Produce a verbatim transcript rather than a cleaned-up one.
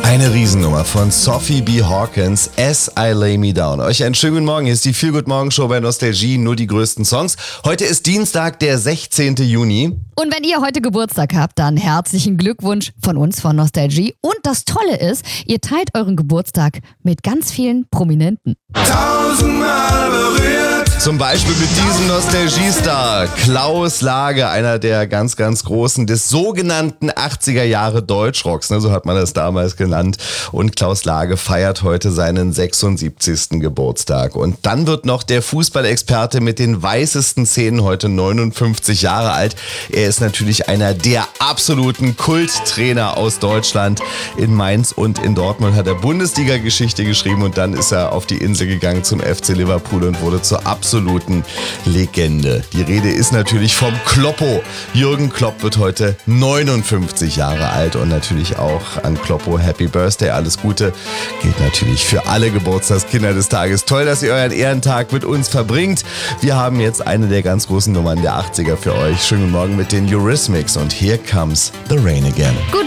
Eine Riesennummer von Sophie B. Hawkins, As I Lay Me Down. Euch einen schönen guten Morgen, hier ist die Feel Good Morgen Show bei Nostalgie, nur die größten Songs. Heute ist Dienstag, der sechzehnten Juni. Und wenn ihr heute Geburtstag habt, dann herzlichen Glückwunsch von uns von Nostalgie. Und das Tolle ist, ihr teilt euren Geburtstag mit ganz vielen Prominenten. Tausendmal berührt. Zum Beispiel mit diesem Nostalgie-Star Klaus Lage, einer der ganz, ganz Großen des sogenannten achtziger Jahre Deutschrocks, ne, so hat man das damals genannt. Und Klaus Lage feiert heute seinen sechsundsiebzigsten Geburtstag. Und dann wird noch der Fußballexperte mit den weißesten Zähnen heute neunundfünfzig Jahre alt. Er ist natürlich einer der absoluten Kulttrainer aus Deutschland. In Mainz und in Dortmund hat er Bundesliga-Geschichte geschrieben und dann ist er auf die Insel gegangen zum F C Liverpool und wurde zur absoluten Legende. Die Rede ist natürlich vom Kloppo. Jürgen Klopp wird heute neunundfünfzig Jahre alt und natürlich auch an Kloppo Happy Birthday, alles Gute. Gilt natürlich für alle Geburtstagskinder des Tages. Toll, dass ihr euren Ehrentag mit uns verbringt. Wir haben jetzt eine der ganz großen Nummern der achtziger für euch. Schönen Morgen mit den Eurythmics und Here Comes the Rain Again. Guten